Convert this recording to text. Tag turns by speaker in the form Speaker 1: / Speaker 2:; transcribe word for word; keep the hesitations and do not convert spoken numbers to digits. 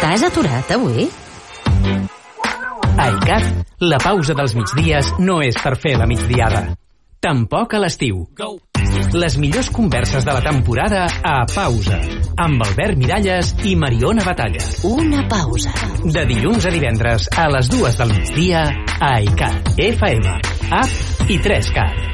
Speaker 1: Estàs aturat avui?
Speaker 2: A ICAT, la pausa dels migdies no és per fer la migdiada. Tampoc a l'estiu. Les millors converses de la temporada a Pausa, amb Albert Miralles i Mariona Batalla.
Speaker 1: Una pausa.
Speaker 2: De dilluns a divendres a les dues del migdia a ICAT, F M, App i tres cat.